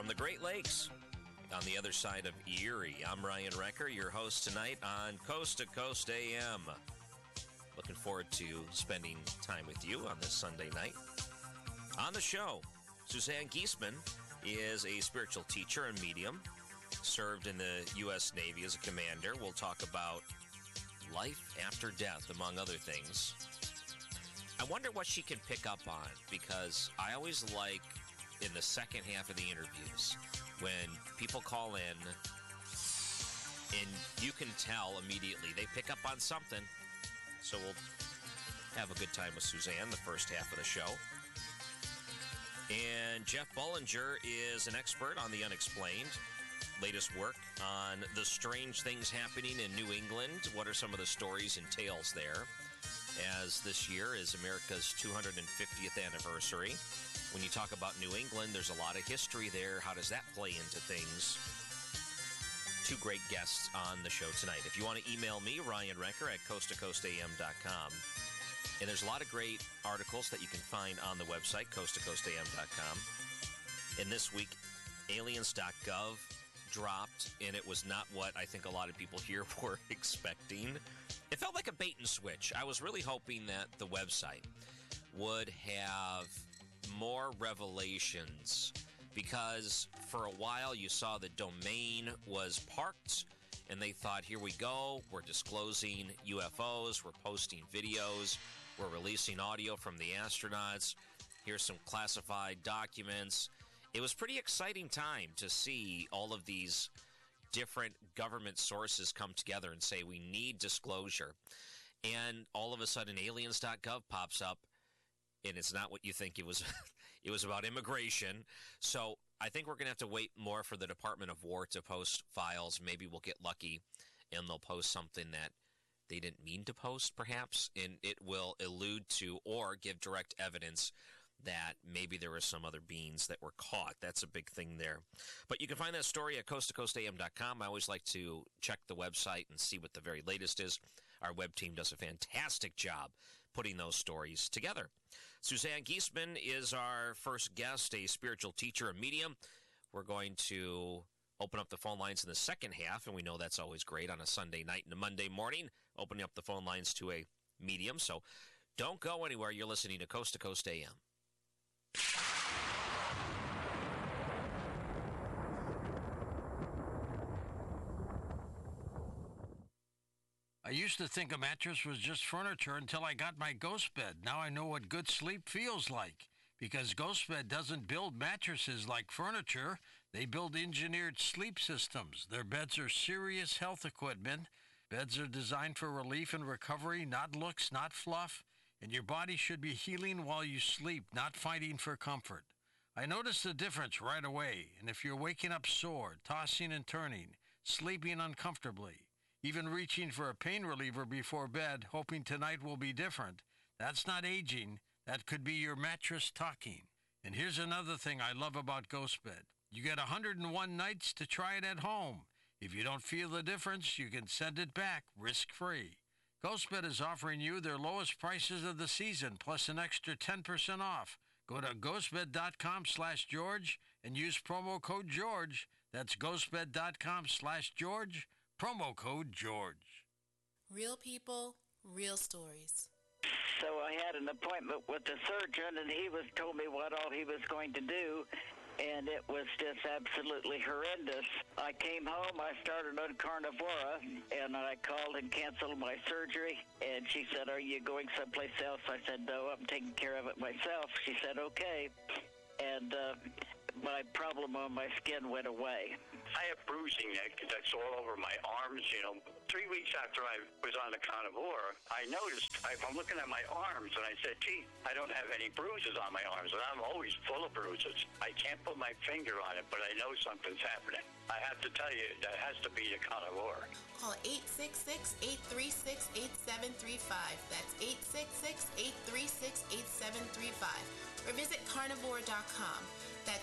the Great Lakes on the other side of Erie. I'm Ryan Recker, your host tonight on Coast to Coast AM. Looking forward to spending time with you on this Sunday night. On the show, Suzanne Giesemann is a spiritual teacher and medium, served in the U.S. Navy as a commander. We'll talk about life after death, among other things. I wonder what she can pick up on, because I always like, in the second half of the interviews, when people call in and you can tell immediately they pick up on something. So we'll have a good time with Suzanne the first half of the show. And Jeff Bullinger is an expert on the unexplained. Latest work on the strange things happening in New England. What are some of the stories and tales there? As this year is America's 250th anniversary. When you talk about New England, there's a lot of history there. How does that play into things? Two great guests on the show tonight. If you want to email me, Ryan Recker at coasttocoastam.com. And there's a lot of great articles that you can find on the website, coasttocoastam.com. And this week, aliens.gov dropped, and it was not what I think a lot of people here were expecting. It felt like a bait and switch. I was really hoping that the website would have more revelations, because for a while you saw the domain was parked, and they thought, here we go, we're disclosing UFOs, we're posting videos, we're releasing audio from the astronauts, here's some classified documents. It was a pretty exciting time to see all of these different government sources come together and say we need disclosure. And all of a sudden aliens.gov pops up, and it's not what you think it was. It was about immigration. So I think we're going to have to wait more for the Department of War to post files. Maybe we'll get lucky and they'll post something that they didn't mean to post, perhaps, and it will allude to or give direct evidence that maybe there were some other beings that were caught. That's a big thing there. But you can find that story at coasttocoastam.com. I always like to check the website and see what the very latest is. Our web team does a fantastic job putting those stories together. Suzanne Giesemann is our first guest, a spiritual teacher and medium. We're going to open up the phone lines in the second half, and we know that's always great on a Sunday night and a Monday morning, opening up the phone lines to a medium. So don't go anywhere. You're listening to Coast to Coast AM. I used to think a mattress was just furniture until I got my Ghost Bed. Now I know what good sleep feels like. Because Ghost Bed doesn't build mattresses like furniture. They build engineered sleep systems. Their beds are serious health equipment. Beds are designed for relief and recovery, not looks, not fluff. And your body should be healing while you sleep, not fighting for comfort. I noticed the difference right away. And if you're waking up sore, tossing and turning, sleeping uncomfortably, even reaching for a pain reliever before bed, hoping tonight will be different, that's not aging. That could be your mattress talking. And here's another thing I love about Ghost Bed. You get 101 nights to try it at home. If you don't feel the difference, you can send it back risk-free. Ghost Bed is offering you their lowest prices of the season, plus an extra 10% off. Go to ghostbed.com/George and use promo code George. That's ghostbed.com/George, promo code George. Real people, real stories. So I had an appointment with the surgeon, and he told me what all he was going to do, and it was just absolutely horrendous. I came home, I started on Carnivora, and I called and canceled my surgery, and she said, "Are you going someplace else?" I said, "No, I'm taking care of it myself." She said, "Okay," and my problem on my skin went away. I have bruising that's all over my arms, 3 weeks after I was on the Carnivora, I noticed, I'm looking at my arms, and I said, gee, I don't have any bruises on my arms, and I'm always full of bruises. I can't put my finger on it, but I know something's happening. I have to tell you, that has to be the Carnivora. Call 866-836-8735. That's 866-836-8735. Or visit carnivora.com. That's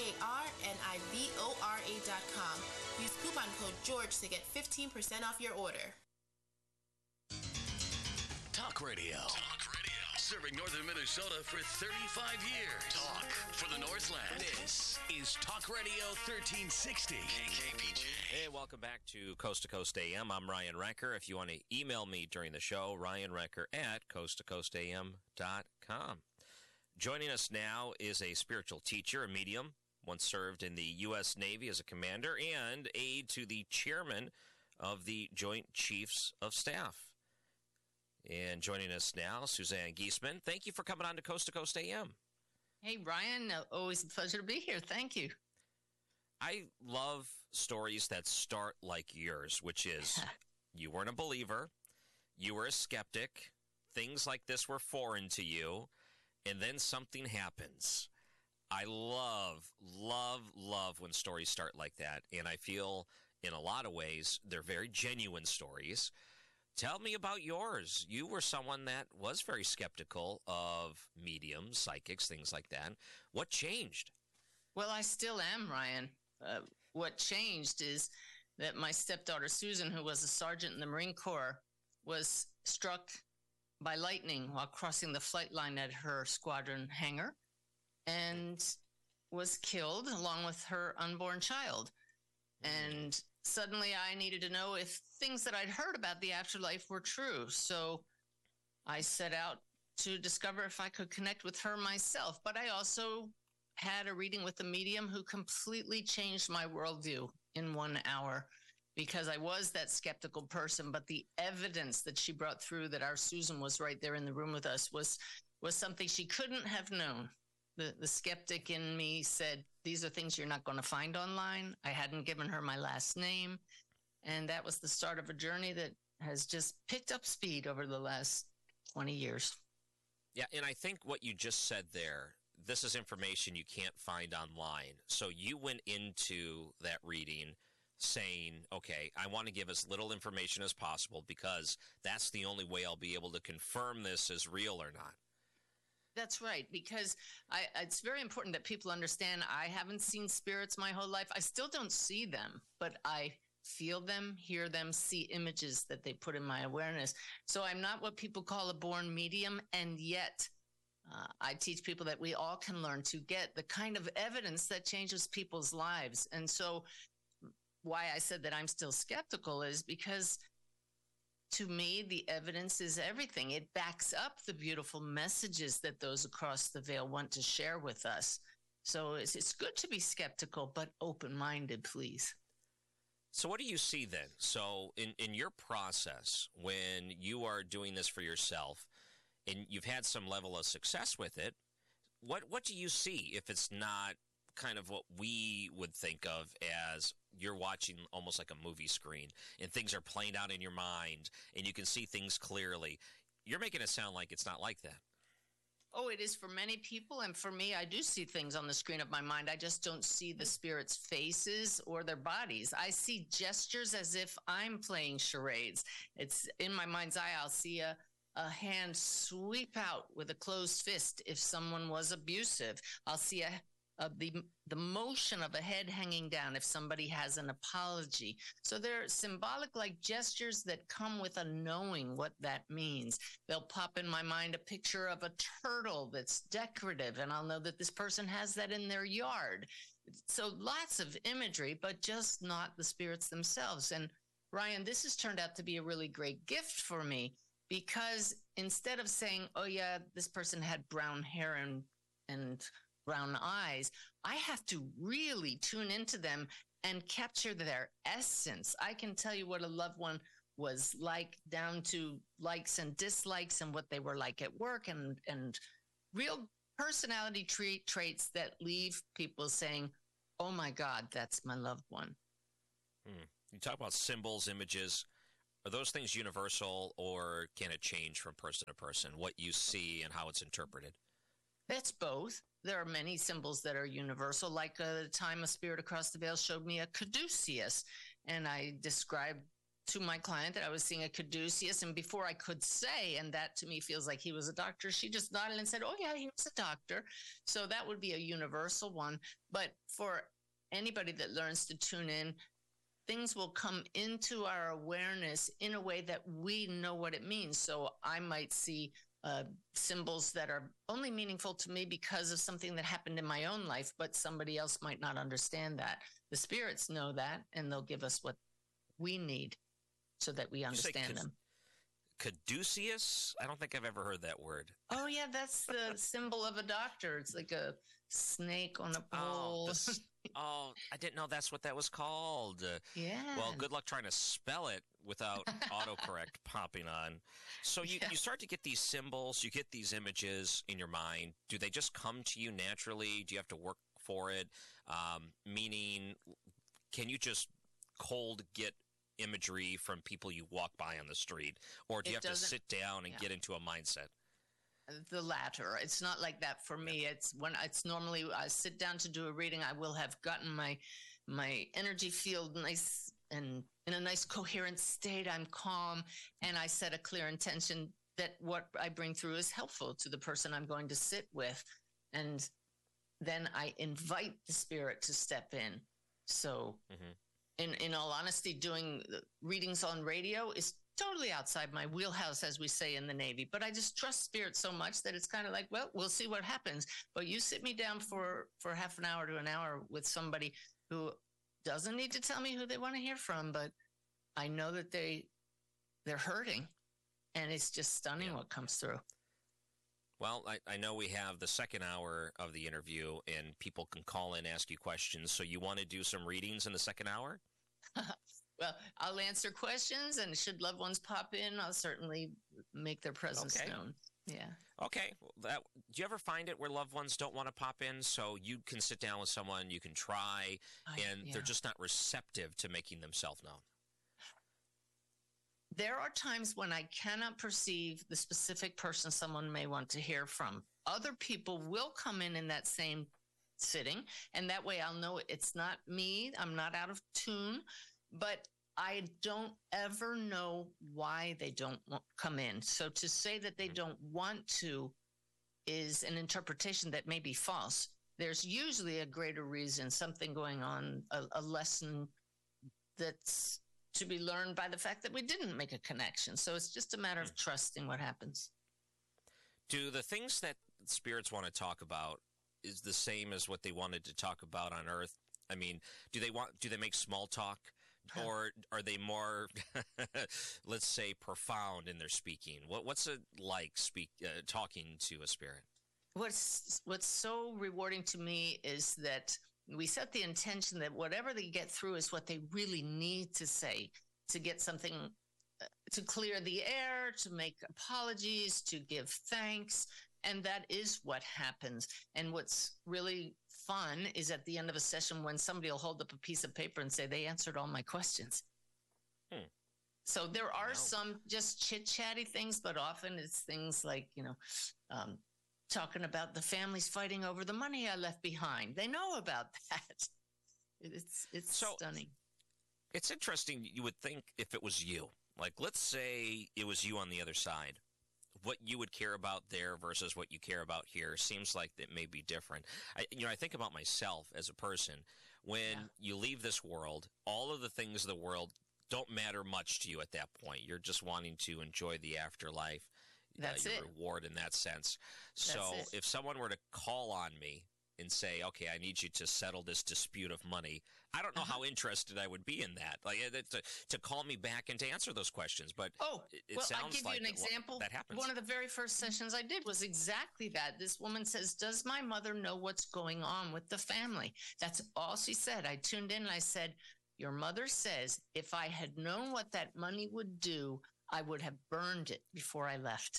carnivora.com. Use coupon code George to get 15% off your order. Talk radio. Serving northern Minnesota for 35 years. Talk for the Northland. This is Talk Radio 1360. KKPJ. Hey, welcome back to Coast AM. I'm Ryan Recker. If you want to email me during the show, ryanrecker@coasttocoastam.com. Joining us now is a spiritual teacher, a medium, once served in the U.S. Navy as a commander and aide to the chairman of the Joint Chiefs of Staff. And joining us now, Suzanne Giesemann. Thank you for coming on to Coast AM. Hey, Ryan. Always a pleasure to be here. Thank you. I love stories that start like yours, which is you weren't a believer, you were a skeptic, things like this were foreign to you, and then something happens. I love when stories start like that, and I feel in a lot of ways they're very genuine stories. Tell me about yours. You were someone that was very skeptical of mediums, psychics, things like that. What changed? Well, I still am, Ryan. What changed is that my stepdaughter, Susan, who was a sergeant in the Marine Corps, was struck by lightning while crossing the flight line at her squadron hangar and was killed along with her unborn child. And suddenly I needed to know if things that I'd heard about the afterlife were true. So I set out to discover if I could connect with her myself. But I also had a reading with a medium who completely changed my worldview in 1 hour, because I was that skeptical person, but the evidence that she brought through that our Susan was right there in the room with us was something she couldn't have known. The skeptic in me said, these are things you're not going to find online. I hadn't given her my last name. And that was the start of a journey that has just picked up speed over the last 20 years. Yeah, and I think what you just said there, this is information you can't find online. So you went into that reading saying, okay, I want to give as little information as possible because that's the only way I'll be able to confirm this is real or not. That's right, because it's very important that people understand I haven't seen spirits my whole life. I still don't see them, but I feel them, hear them, see images that they put in my awareness. So I'm not what people call a born medium, and yet I teach people that we all can learn to get the kind of evidence that changes people's lives. And so why I said that I'm still skeptical is because to me, the evidence is everything. It backs up the beautiful messages that those across the veil want to share with us. So it's good to be skeptical, but open-minded, please. So what do you see then? So in your process, when you are doing this for yourself, and you've had some level of success with it, what do you see if it's not kind of what we would think of as you're watching almost like a movie screen and things are playing out in your mind and you can see things clearly? You're making it sound like it's not like that. Oh, it is for many people. And for me, I do see things on the screen of my mind. I just don't see the spirits' faces or their bodies. I see gestures as if I'm playing charades. It's in my mind's eye. I'll see a hand sweep out with a closed fist if someone was abusive. I'll see the motion of a head hanging down if somebody has an apology. So they're symbolic like gestures that come with a knowing what that means. They'll pop in my mind a picture of a turtle that's decorative, and I'll know that this person has that in their yard. So lots of imagery, but just not the spirits themselves. And Ryan, this has turned out to be a really great gift for me, because instead of saying, oh yeah, this person had brown hair and brown eyes, I have to really tune into them and capture their essence. I can tell you what a loved one was like down to likes and dislikes and what they were like at work and real personality traits that leave people saying, oh my God, that's my loved one. You talk about symbols, images. Are those things universal, or can it change from person to person, what you see and how it's interpreted? That's both. There are many symbols that are universal, like the time a spirit across the veil showed me a caduceus, and I described to my client that I was seeing a caduceus, and before I could say, and that to me feels like he was a doctor, she just nodded and said, oh yeah, he was a doctor. So that would be a universal one. But for anybody that learns to tune in, things will come into our awareness in a way that we know what it means. So I might see symbols that are only meaningful to me because of something that happened in my own life, but somebody else might not understand that. The spirits know that, and they'll give us what we need so that we understand them. Caduceus? I don't think I've ever heard that word. Oh, yeah, that's the symbol of a doctor. It's like a snake on a pole. I didn't know that's what that was called. Yeah. Well, good luck trying to spell it without autocorrect popping on. So you start to get these symbols, you get these images in your mind. Do they just come to you naturally? Do you have to work for it? Meaning, can you just cold get imagery from people you walk by on the street? Or do you have to sit down and get into a mindset? The latter. It's not like that for me. It's normally I sit down to do a reading. I will have gotten my energy field nice and in a nice coherent state. I'm calm, and I set a clear intention that what I bring through is helpful to the person I'm going to sit with, and then I invite the spirit to step in. So, in all honesty, doing readings on radio is totally outside my wheelhouse, as we say in the Navy. But I just trust spirit so much that it's kind of like, well, we'll see what happens. But you sit me down for half an hour to an hour with somebody who doesn't need to tell me who they want to hear from, but I know that they're hurting, and it's just stunning what comes through. Well, I know we have the second hour of the interview, and people can call in, ask you questions. So you want to do some readings in the second hour? Well, I'll answer questions, and should loved ones pop in, I'll certainly make their presence known. Yeah. Okay. Well, do you ever find it where loved ones don't want to pop in? So you can sit down with someone, you can try, and they're just not receptive to making themselves known. There are times when I cannot perceive the specific person someone may want to hear from. Other people will come in that same sitting, and that way I'll know it's not me. I'm not out of tune. But I don't ever know why they don't come in. So to say that they don't want to is an interpretation that may be false. There's usually a greater reason, something going on, a lesson that's to be learned by the fact that we didn't make a connection. So it's just a matter of trusting what happens. Do the things that spirits want to talk about is the same as what they wanted to talk about on Earth? I mean, do they make small talk? Or are they more, let's say, profound in their speaking? What's it like talking to a spirit? What's so rewarding to me is that we set the intention that whatever they get through is what they really need to say, to get something, to clear the air, to make apologies, to give thanks. And that is what happens. And what's really fun is at the end of a session when somebody will hold up a piece of paper and say, they answered all my questions. So there are some just chit-chatty things, but often it's things like, talking about the families fighting over the money I left behind. They know about that. It's stunning. It's interesting. You would think if it was you, like let's say it was you on the other side, what you would care about there versus what you care about here seems like it may be different. I think about myself as a person. When you leave this world, all of the things of the world don't matter much to you at that point. You're just wanting to enjoy the afterlife. That's your reward in that sense. So if someone were to call on me and say, okay, I need you to settle this dispute of money, I don't know how interested I would be in that. Like to call me back and to answer those questions. But it sounds I'll give like you an example. That happens. One of the very first sessions I did was exactly that. This woman says, does my mother know what's going on with the family? That's all she said. I tuned in and I said, your mother says, if I had known what that money would do, I would have burned it before I left.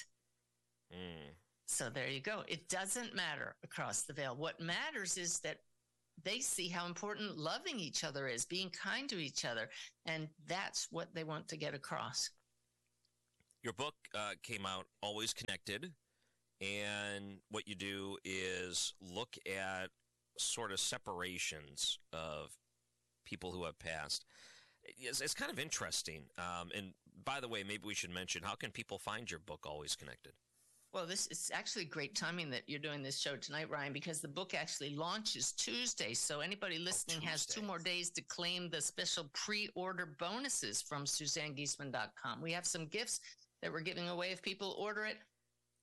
So there you go. It doesn't matter across the veil. What matters is that they see how important loving each other is, being kind to each other. And that's what they want to get across. Your book came out, Always Connected. And what you do is look at sort of separations of people who have passed. It's kind of interesting. And by the way, maybe we should mention, how can people find your book, Always Connected? Well, this is actually great timing that you're doing this show tonight, Ryan, because the book actually launches Tuesday. So anybody listening has 2 more days to claim the special pre-order bonuses from SuzanneGiesman.com. We have some gifts that we're giving away if people order it.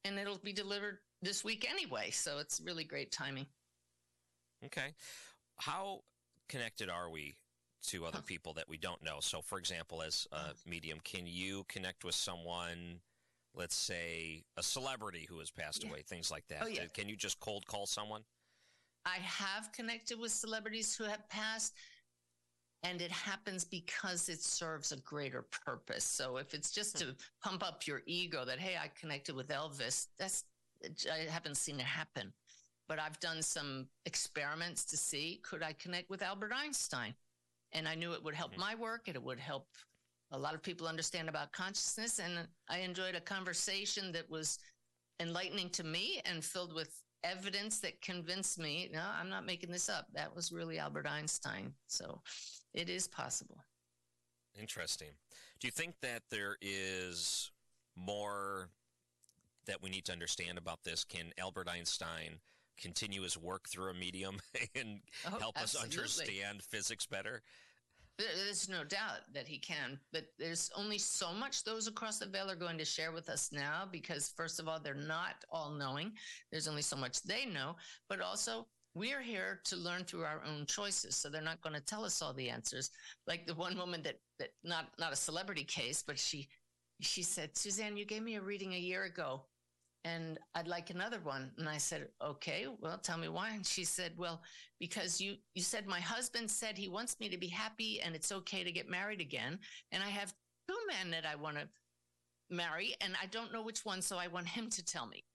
and it'll be delivered this week anyway. So it's really great timing. Okay. How connected are we to other people that we don't know? So, for example, as a medium, can you connect with someone, let's say a celebrity who has passed away, things like that? Oh, yeah. Can you just cold call someone? I have connected with celebrities who have passed, and it happens because it serves a greater purpose. So if it's just to pump up your ego that, hey, I connected with Elvis, I haven't seen it happen. But I've done some experiments to see, could I connect with Albert Einstein? And I knew it would help my work, and it would help a lot of people understand about consciousness. And I enjoyed a conversation that was enlightening to me and filled with evidence that convinced me, no, I'm not making this up. That was really Albert Einstein. So it is possible. Interesting. Do you think that there is more that we need to understand about this? Can Albert Einstein continue his work through a medium and help us understand physics better? There's no doubt that he can, but there's only so much those across the veil are going to share with us now, because first of all, they're not all knowing. There's only so much they know, but also we're here to learn through our own choices. So they're not going to tell us all the answers. Like the one woman that not a celebrity case, but she said, Suzanne, you gave me a reading a year ago, and I'd like another one. And I said, okay, well, tell me why. And she said, well, because you said my husband said he wants me to be happy and it's okay to get married again. And I have 2 men that I want to marry, and I don't know which one, so I want him to tell me.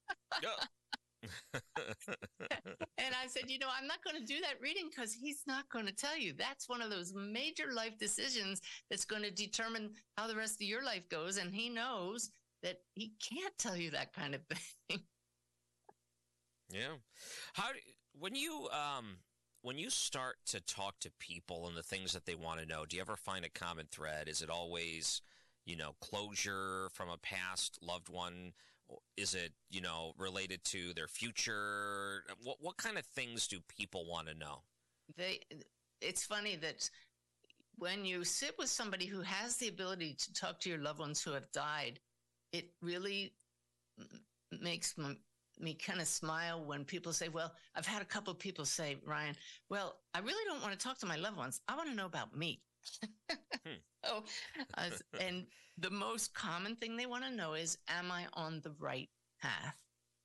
And I said, I'm not going to do that reading because he's not going to tell you. That's one of those major life decisions that's going to determine how the rest of your life goes. And he knows that he can't tell you that kind of thing. Yeah. When you start to talk to people and the things that they want to know, do you ever find a common thread? Is it always, closure from a past loved one? Is it, related to their future? What kind of things do people want to know? It's funny that when you sit with somebody who has the ability to talk to your loved ones who have died, it really makes me kind of smile when people say, well, I've had a couple of people say, Ryan, well, I really don't want to talk to my loved ones. I want to know about me. And the most common thing they want to know is, am I on the right path?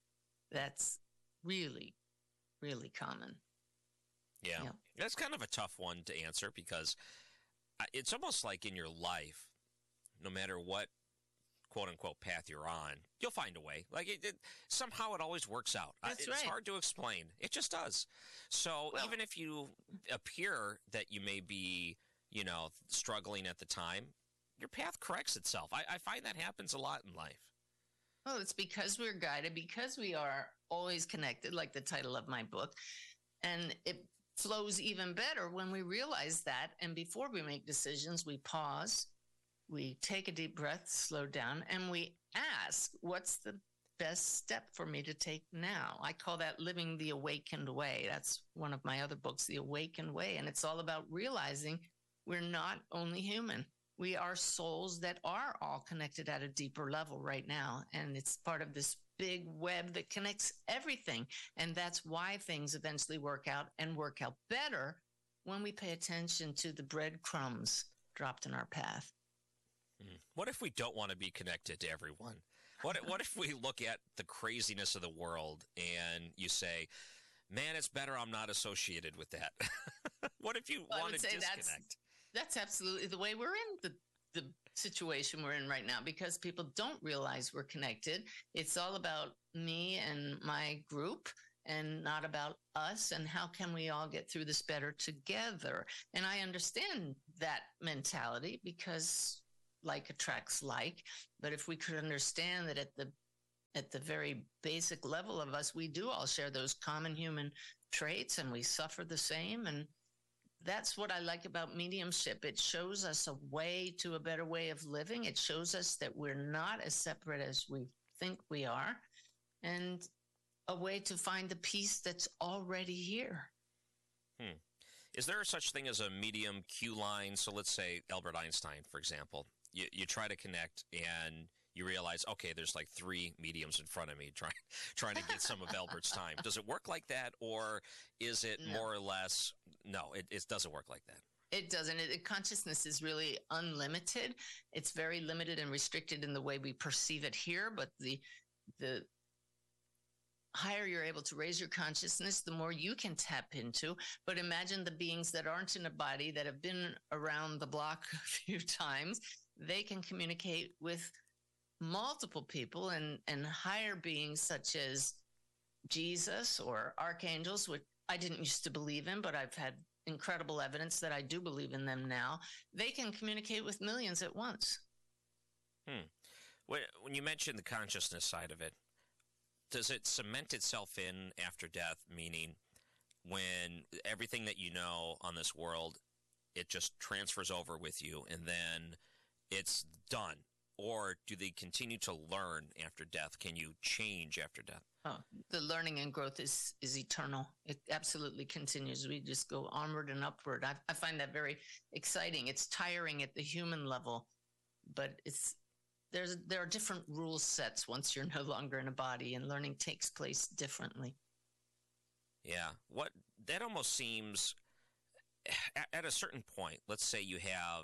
That's really, really common. Yeah. That's kind of a tough one to answer, because it's almost like in your life, no matter what quote unquote path you're on, you'll find a way. Like somehow it always works out. It's right. Hard to explain. It just does. So even if you appear that you may be, struggling at the time, your path corrects itself. I find that happens a lot in life. Well, it's because we're guided, because we are always connected, like the title of my book. And it flows even better when we realize that. And before we make decisions, we pause, we take a deep breath, slow down, and we ask, what's the best step for me to take now? I call that living the awakened way. That's one of my other books, The Awakened Way. And it's all about realizing we're not only human. We are souls that are all connected at a deeper level right now. And it's part of this big web that connects everything. And that's why things eventually work out, and work out better when we pay attention to the breadcrumbs dropped in our path. What if we don't want to be connected to everyone? What if we look at the craziness of the world and you say, man, it's better I'm not associated with that? What if you want to disconnect? That's absolutely the way we're in the situation we're in right now, because people don't realize we're connected. It's all about me and my group, and not about us, and how can we all get through this better together. And I understand that mentality, because like attracts like. But if we could understand that at the very basic level of us, we do all share those common human traits, and we suffer the same. And that's what I like about mediumship. It shows us a way to a better way of living. It shows us that we're not as separate as we think we are, and a way to find the peace that's already here. Is there such thing as a medium cue line? So let's say Albert Einstein, for example. You try to connect, and you realize, okay, there's like 3 mediums in front of me trying to get some of Albert's time. Does it work like that, or is it more or less? No, it doesn't work like that. It doesn't. Consciousness is really unlimited. It's very limited and restricted in the way we perceive it here. But the higher you're able to raise your consciousness, the more you can tap into. But imagine the beings that aren't in a body, that have been around the block a few times. They can communicate with multiple people and higher beings such as Jesus or archangels, which I didn't used to believe in, but I've had incredible evidence that I do believe in them now. They can communicate with millions at once. When you mention the consciousness side of it, does it cement itself in after death, meaning when everything that you know on this world, it just transfers over with you and then it's done? Or do they continue to learn after death? Can you change after death? Oh, the learning and growth is eternal. It absolutely continues. We just go onward and upward. I find that very exciting. It's tiring at the human level, but there are different rule sets once you're no longer in a body, and learning takes place differently. Yeah. That almost seems, at a certain point, let's say you have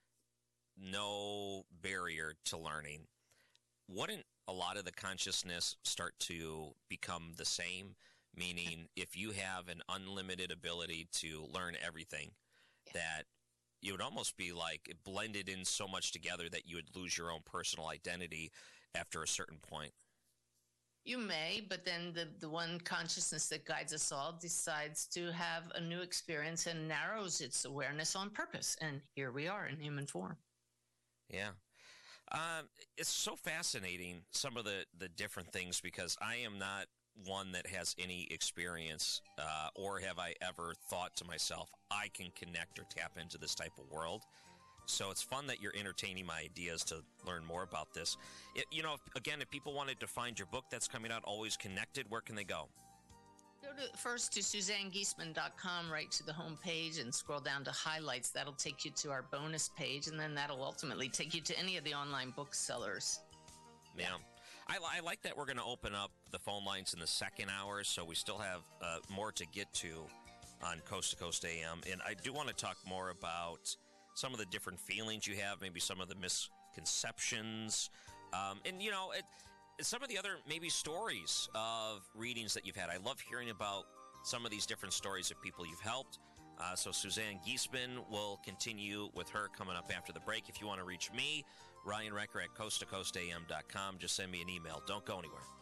no barrier to learning, wouldn't a lot of the consciousness start to become the same? Meaning, if you have an unlimited ability to learn everything, that you would almost be like blended in so much together that you would lose your own personal identity after a certain point. You may, but then the one consciousness that guides us all decides to have a new experience and narrows its awareness on purpose. And here we are in human form. Yeah. It's so fascinating, some of the different things, because I am not one that has any experience, or have I ever thought to myself, I can connect or tap into this type of world. So it's fun that you're entertaining my ideas to learn more about this. If people wanted to find your book that's coming out, Always Connected, where can they go? Go first to SuzanneGiesman.com, right to the home page, and scroll down to highlights. That'll take you to our bonus page, and then that'll ultimately take you to any of the online booksellers. Yeah. I like that we're going to open up the phone lines in the second hour, so we still have more to get to on Coast to Coast AM. And I do want to talk more about some of the different feelings you have, maybe some of the misconceptions, some of the other maybe stories of readings that you've had. I love hearing about some of these different stories of people you've helped. So Suzanne Giesman will continue with her coming up after the break. If you want to reach me, Ryan Recker at coasttocoastam.com. Just send me an email. Don't go anywhere.